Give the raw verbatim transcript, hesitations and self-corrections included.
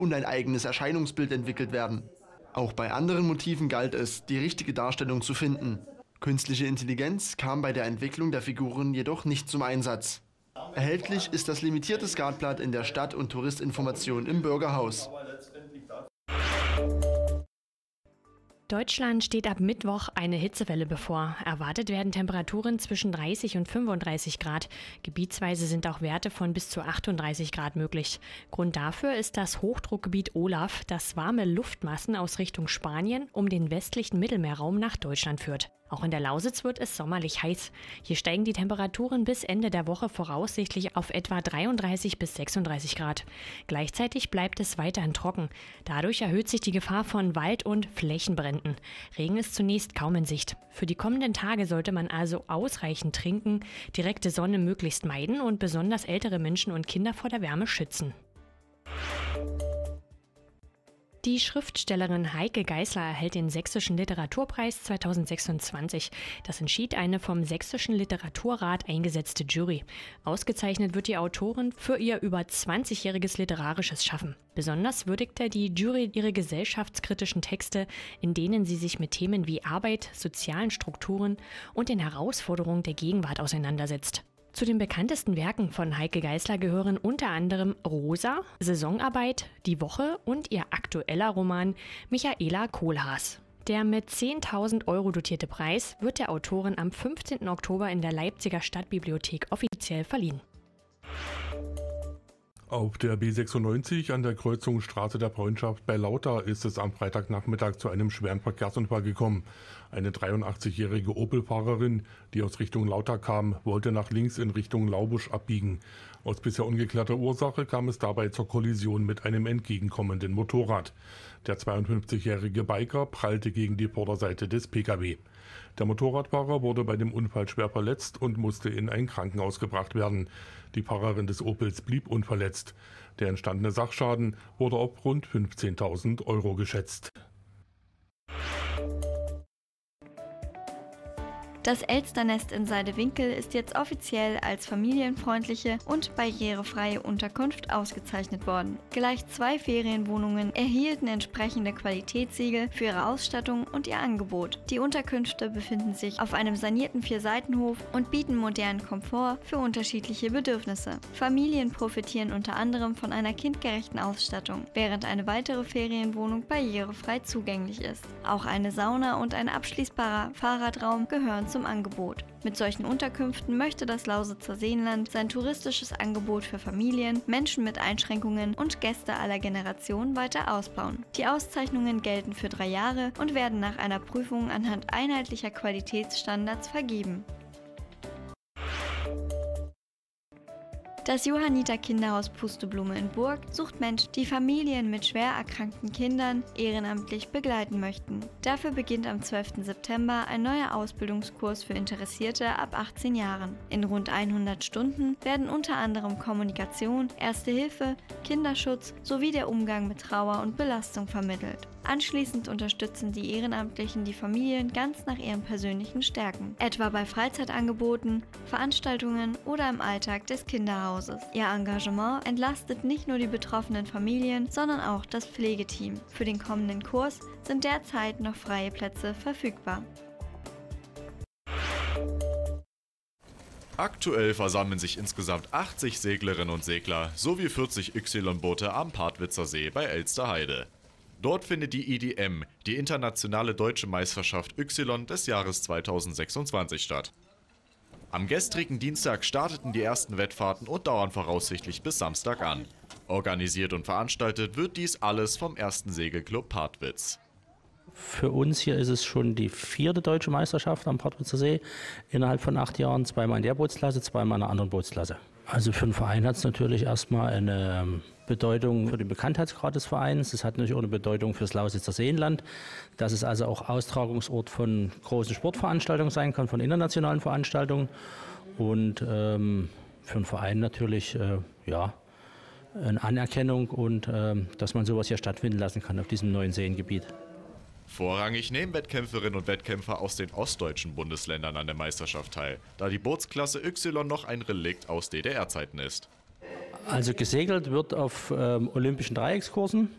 und ein eigenes Erscheinungsbild entwickelt werden. Auch bei anderen Motiven galt es, die richtige Darstellung zu finden. Künstliche Intelligenz kam bei der Entwicklung der Figuren jedoch nicht zum Einsatz. Erhältlich ist das limitierte Skatblatt in der Stadt- und Touristinformation im Bürgerhaus. Deutschland steht ab Mittwoch eine Hitzewelle bevor. Erwartet werden Temperaturen zwischen dreißig und fünfunddreißig Grad. Gebietsweise sind auch Werte von bis zu achtunddreißig Grad möglich. Grund dafür ist das Hochdruckgebiet Olaf, das warme Luftmassen aus Richtung Spanien um den westlichen Mittelmeerraum nach Deutschland führt. Auch in der Lausitz wird es sommerlich heiß. Hier steigen die Temperaturen bis Ende der Woche voraussichtlich auf etwa dreiunddreißig bis sechsunddreißig Grad. Gleichzeitig bleibt es weiterhin trocken. Dadurch erhöht sich die Gefahr von Wald- und Flächenbränden. Regen ist zunächst kaum in Sicht. Für die kommenden Tage sollte man also ausreichend trinken, direkte Sonne möglichst meiden und besonders ältere Menschen und Kinder vor der Wärme schützen. Die Schriftstellerin Heike Geisler erhält den Sächsischen Literaturpreis zweitausendsechsundzwanzig. Das entschied eine vom Sächsischen Literaturrat eingesetzte Jury. Ausgezeichnet wird die Autorin für ihr über zwanzigjähriges literarisches Schaffen. Besonders würdigte die Jury ihre gesellschaftskritischen Texte, in denen sie sich mit Themen wie Arbeit, sozialen Strukturen und den Herausforderungen der Gegenwart auseinandersetzt. Zu den bekanntesten Werken von Heike Geisler gehören unter anderem Rosa, Saisonarbeit, Die Woche und ihr aktueller Roman Michaela Kohlhaas. Der mit zehntausend Euro dotierte Preis wird der Autorin am fünfzehnten Oktober in der Leipziger Stadtbibliothek offiziell verliehen. Auf der B sechsundneunzig an der Kreuzung Straße der Freundschaft bei Lauter ist es am Freitagnachmittag zu einem schweren Verkehrsunfall gekommen. Eine dreiundachtzigjährige Opel-Fahrerin, die aus Richtung Lauter kam, wollte nach links in Richtung Laubusch abbiegen. Aus bisher ungeklärter Ursache kam es dabei zur Kollision mit einem entgegenkommenden Motorrad. Der zweiundfünfzigjährige Biker prallte gegen die Vorderseite des Pkw. Der Motorradfahrer wurde bei dem Unfall schwer verletzt und musste in ein Krankenhaus gebracht werden. Die Fahrerin des Opels blieb unverletzt. Der entstandene Sachschaden wurde auf rund fünfzehntausend Euro geschätzt. Das Elsternest in Seidewinkel ist jetzt offiziell als familienfreundliche und barrierefreie Unterkunft ausgezeichnet worden. Gleich zwei Ferienwohnungen erhielten entsprechende Qualitätssiegel für ihre Ausstattung und ihr Angebot. Die Unterkünfte befinden sich auf einem sanierten Vierseitenhof und bieten modernen Komfort für unterschiedliche Bedürfnisse. Familien profitieren unter anderem von einer kindgerechten Ausstattung, während eine weitere Ferienwohnung barrierefrei zugänglich ist. Auch eine Sauna und ein abschließbarer Fahrradraum gehören zum Angebot. Mit solchen Unterkünften möchte das Lausitzer Seenland sein touristisches Angebot für Familien, Menschen mit Einschränkungen und Gäste aller Generationen weiter ausbauen. Die Auszeichnungen gelten für drei Jahre und werden nach einer Prüfung anhand einheitlicher Qualitätsstandards vergeben. Das Johanniter Kinderhaus Pusteblume in Burg sucht Menschen, die Familien mit schwer erkrankten Kindern ehrenamtlich begleiten möchten. Dafür beginnt am zwölften September ein neuer Ausbildungskurs für Interessierte ab achtzehn Jahren. In rund hundert Stunden werden unter anderem Kommunikation, Erste Hilfe, Kinderschutz sowie der Umgang mit Trauer und Belastung vermittelt. Anschließend unterstützen die Ehrenamtlichen die Familien ganz nach ihren persönlichen Stärken, etwa bei Freizeitangeboten, Veranstaltungen oder im Alltag des Kinderhauses. Ihr Engagement entlastet nicht nur die betroffenen Familien, sondern auch das Pflegeteam. Für den kommenden Kurs sind derzeit noch freie Plätze verfügbar. Aktuell versammeln sich insgesamt achtzig Seglerinnen und Segler sowie vierzig Y-Boote am Partwitzer See bei Elsterheide. Dort findet die I D M, die Internationale Deutsche Meisterschaft Y des Jahres zweitausendsechsundzwanzig statt. Am gestrigen Dienstag starteten die ersten Wettfahrten und dauern voraussichtlich bis Samstag an. Organisiert und veranstaltet wird dies alles vom ersten Segelclub Partwitz. Für uns hier ist es schon die vierte deutsche Meisterschaft am Partwitzer See. Innerhalb von acht Jahren zweimal in der Bootsklasse, zweimal in einer anderen Bootsklasse. Also für den Verein hat es natürlich erstmal eine Bedeutung für den Bekanntheitsgrad des Vereins. Es hat natürlich auch eine Bedeutung für das Lausitzer Seenland, dass es also auch Austragungsort von großen Sportveranstaltungen sein kann, von internationalen Veranstaltungen. Und ähm, für den Verein natürlich äh, ja, eine Anerkennung und ähm, dass man sowas hier stattfinden lassen kann auf diesem neuen Seengebiet. Vorrangig nehmen Wettkämpferinnen und Wettkämpfer aus den ostdeutschen Bundesländern an der Meisterschaft teil, da die Bootsklasse Y noch ein Relikt aus D D R-Zeiten ist. Also gesegelt wird auf ähm, olympischen Dreieckskursen.